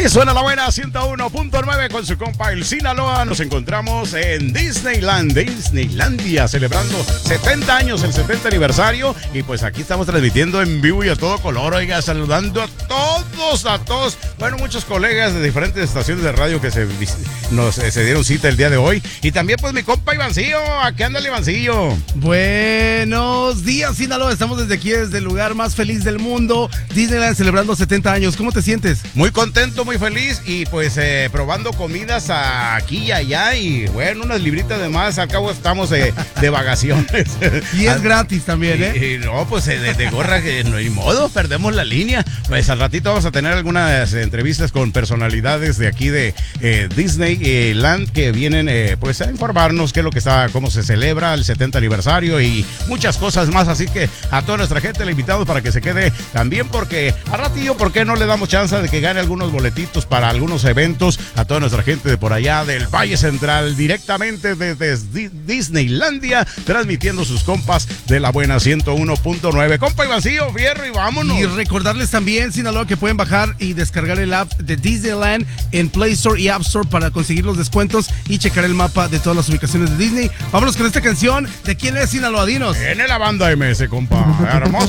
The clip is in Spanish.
Así suena la buena 101.9 con su compa el Sinaloa. Nos encontramos en Disneylandia, celebrando 70 años, el 70 aniversario. Y pues aquí estamos transmitiendo en vivo y a todo color, oiga, saludando a todos. Bueno, muchos colegas de diferentes estaciones de radio que se dieron cita el día de hoy. Y también pues mi compa Ivancillo, aquí anda el Ivancillo. Buenos días, Sinaloa. Estamos desde aquí, desde el lugar más feliz del mundo, Disneyland, celebrando 70 años. ¿Cómo te sientes? Muy contento, muy feliz y pues probando comidas aquí y allá y bueno, unas libritas de más, al cabo estamos de vacaciones. Y es gratis también, Y no, pues de gorra que no hay modo, perdemos la línea. Pues al ratito vamos a tener algunas entrevistas con personalidades de aquí de Disneyland que vienen pues a informarnos qué es lo que está, cómo se celebra el 70 aniversario y muchas cosas más, así que a toda nuestra gente le invitamos para que se quede también porque al ratillo, ¿por qué no le damos chance de que gane algunos boletitos para algunos eventos a toda nuestra gente de por allá del Valle Central, directamente desde Disneylandia, transmitiendo sus compas de la buena 101.9. Compa Ivancillo, fierro y vámonos. Y recordarles también, Sinaloa, que pueden bajar y descargar el app de Disneyland en Play Store y App Store para conseguir los descuentos y checar el mapa de todas las ubicaciones de Disney. Vámonos con esta canción. ¿De quién es, Sinaloa? Dinos. Tiene la banda MS, compa. Hermoso.